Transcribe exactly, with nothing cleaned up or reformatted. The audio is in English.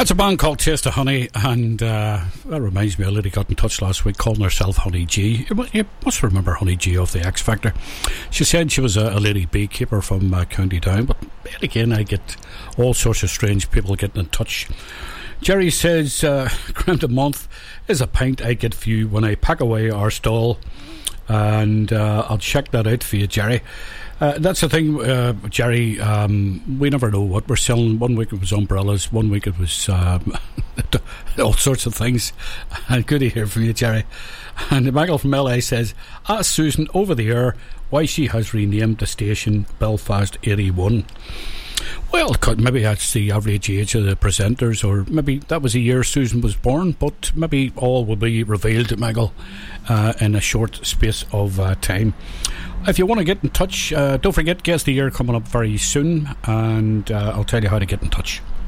That's a band called Taste of Honey, and uh, that reminds me, a lady got in touch last week calling herself Honey G. You, you must remember Honey G of the X Factor. She said she was a, a lady beekeeper from uh, County Down, but yet again I get all sorts of strange people getting in touch. Jerry says, uh, grand a month is a pint I get for you when I pack away our stall, and uh, I'll check that out for you, Jerry. Uh, that's the thing, uh, Jerry, um, we never know what we're selling. One week it was umbrellas, one week it was um, all sorts of things. And good to hear from you, Jerry. And Michael from L A says, ask Susan over the air why she has renamed the station Belfast eighty-one. Well, maybe that's the average age of the presenters, or maybe that was the year Susan was born, but maybe all will be revealed, Michael, uh, in a short space of uh, time. If you want to get in touch, uh, don't forget, Guess the Year coming up very soon, and uh, I'll tell you how to get in touch.